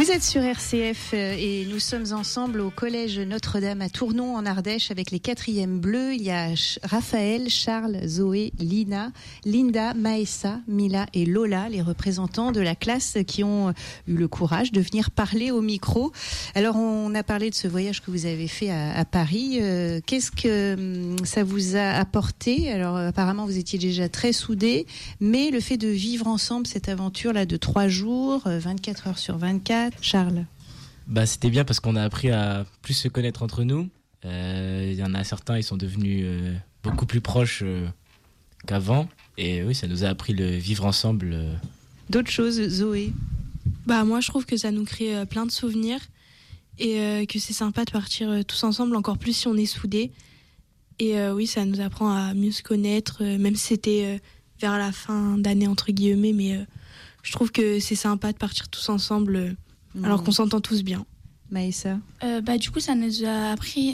Vous êtes sur RCF et nous sommes ensemble au collège Notre-Dame à Tournon en Ardèche avec les 4e bleus. Il y a Raphaël, Charles, Zoé, Lina, Linda, Maëssa, Mila et Lola, les représentants de la classe qui ont eu le courage de venir parler au micro. Alors on a parlé de ce voyage que vous avez fait à Paris. Qu'est-ce que ça vous a apporté? Alors apparemment vous étiez déjà très soudés, mais le fait de vivre ensemble cette aventure-là de 3 jours, 24 heures sur 24, Charles? C'était bien parce qu'on a appris à plus se connaître entre nous. Il y en a certains, ils sont devenus beaucoup plus proches qu'avant. Et oui, ça nous a appris le vivre ensemble. D'autres choses, Zoé? Moi, je trouve que ça nous crée plein de souvenirs et que c'est sympa de partir tous ensemble, encore plus si on est soudés. Et oui, ça nous apprend à mieux se connaître, même si c'était vers la fin d'année, entre guillemets. Mais je trouve que c'est sympa de partir tous ensemble alors qu'on s'entend tous bien. Maëssa? Du coup, ça nous a appris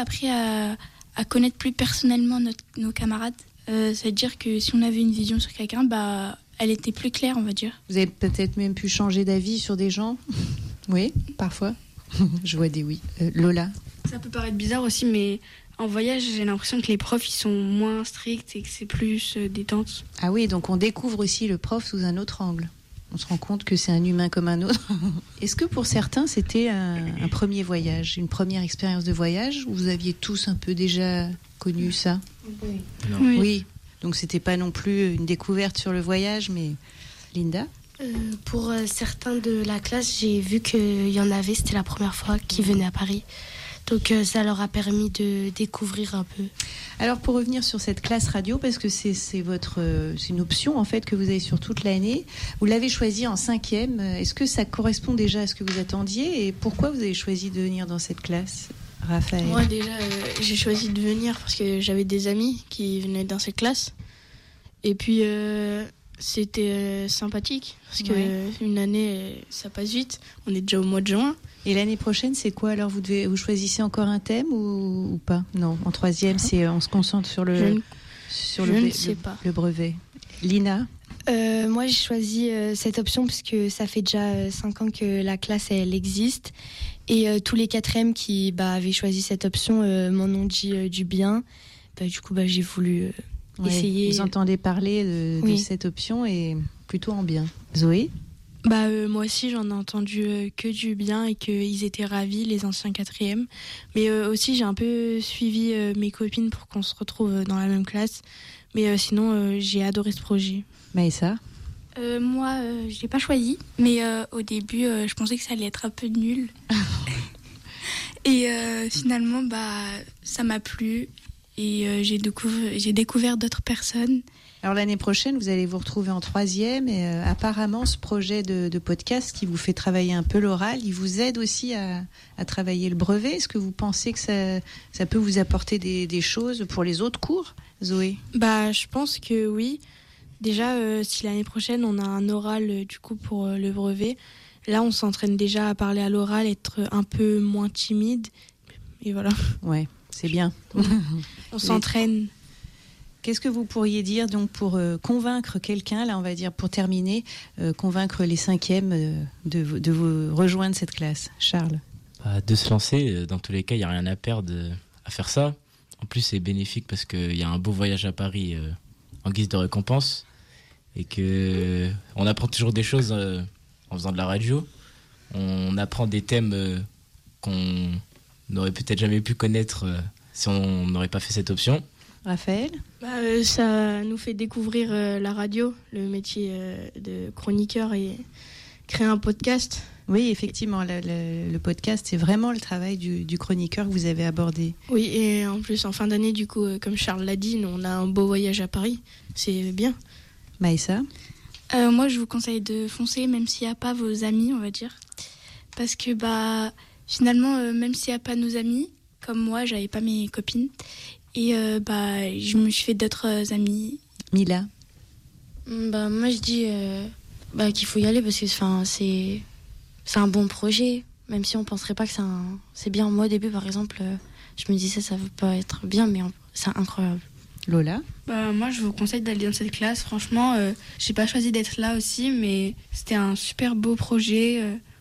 à connaître plus personnellement nos camarades. C'est-à-dire que si on avait une vision sur quelqu'un, elle était plus claire, on va dire. Vous avez peut-être même pu changer d'avis sur des gens? Oui, parfois. Je vois des oui. Lola? Ça peut paraître bizarre aussi, mais en voyage, j'ai l'impression que les profs, ils sont moins stricts et que c'est plus détente. Ah oui, donc on découvre aussi le prof sous un autre angle. On se rend compte que c'est un humain comme un autre. Est-ce que pour certains, c'était un premier voyage, une première expérience de voyage, ou vous aviez tous un peu déjà connu ça? Oui. Oui. Donc c'était pas non plus une découverte sur le voyage, mais Linda? Pour certains de la classe, j'ai vu qu'il y en avait, c'était la première fois qu'ils venaient à Paris. Donc ça leur a permis de découvrir un peu. Alors pour revenir sur cette classe radio, parce que c'est une option en fait que vous avez sur toute l'année, vous l'avez choisie en 5e. Est-ce que ça correspond déjà à ce que vous attendiez et pourquoi vous avez choisi de venir dans cette classe, Raphaël? Moi déjà, j'ai choisi de venir parce que j'avais des amis qui venaient dans cette classe. Et puis c'était sympathique parce qu'une année, ça passe vite. On est déjà au mois de juin. Et l'année prochaine, c'est quoi? Alors, vous choisissez encore un thème ou pas? Non, en 3e, on se concentre sur le brevet. Lina? Moi, j'ai choisi cette option parce que ça fait déjà 5 ans que la classe, elle existe. Et tous les 4e qui avaient choisi cette option m'en ont dit du bien. Du coup, j'ai voulu essayer. Vous entendez parler de cette option et plutôt en bien. Zoé? Moi aussi, j'en ai entendu que du bien et qu'ils étaient ravis, les anciens 4e. Mais aussi, j'ai un peu suivi mes copines pour qu'on se retrouve dans la même classe. Mais sinon, j'ai adoré ce projet. Maëssa? Moi, je l'ai pas choisi. Mais au début, je pensais que ça allait être un peu nul. Et finalement, ça m'a plu. Et j'ai découvert d'autres personnes. Alors l'année prochaine, vous allez vous retrouver en 3e et apparemment ce projet de podcast qui vous fait travailler un peu l'oral, il vous aide aussi à travailler le brevet. Est-ce que vous pensez que ça peut vous apporter des choses pour les autres cours, Zoé? Je pense que oui. Déjà, si l'année prochaine on a un oral du coup pour le brevet, là on s'entraîne déjà à parler à l'oral, être un peu moins timide. Et voilà. Ouais, c'est bien. On s'entraîne. Qu'est-ce que vous pourriez dire donc pour convaincre quelqu'un, là on va dire pour terminer, convaincre les 5e de vous rejoindre cette classe? Charles? De se lancer, dans tous les cas il n'y a rien à perdre à faire ça. En plus c'est bénéfique parce qu'il y a un beau voyage à Paris en guise de récompense et qu'on apprend toujours des choses en faisant de la radio. On apprend des thèmes qu'on n'aurait peut-être jamais pu connaître si on n'aurait pas fait cette option. Raphaël? Ça nous fait découvrir la radio, le métier de chroniqueur et créer un podcast. Oui, effectivement, le podcast, c'est vraiment le travail du chroniqueur que vous avez abordé. Oui, et en plus, en fin d'année, du coup, comme Charles l'a dit, on a un beau voyage à Paris. C'est bien. Maëssa? Moi, je vous conseille de foncer, même s'il n'y a pas vos amis, on va dire. Parce que, finalement, même s'il n'y a pas nos amis, comme moi, j'avais pas mes copines. Et je me suis fait d'autres amis. Mila? Moi je dis qu'il faut y aller parce que c'est un bon projet, même si on penserait pas que c'est bien. Moi au début par exemple, je me disais ça va pas être bien, mais c'est incroyable. Lola? Moi je vous conseille d'aller dans cette classe. Franchement, j'ai pas choisi d'être là aussi, mais c'était un super beau projet.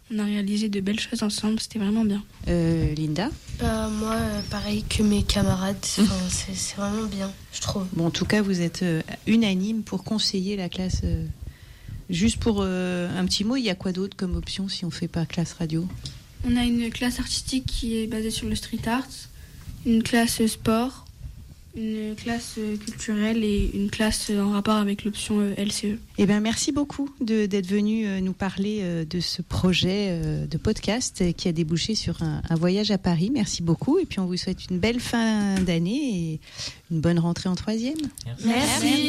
On a réalisé de belles choses ensemble, c'était vraiment bien. Linda? Moi, pareil que mes camarades, c'est vraiment bien, je trouve. Bon, en tout cas, vous êtes unanime pour conseiller la classe. Juste pour un petit mot, il y a quoi d'autre comme option si on ne fait pas classe radio? On a une classe artistique qui est basée sur le street art, une classe sport, une classe culturelle et une classe en rapport avec l'option LCE. Eh bien, merci beaucoup d'être venu nous parler de ce projet de podcast qui a débouché sur un voyage à Paris. Merci beaucoup. Et puis, on vous souhaite une belle fin d'année et une bonne rentrée en 3e. Merci.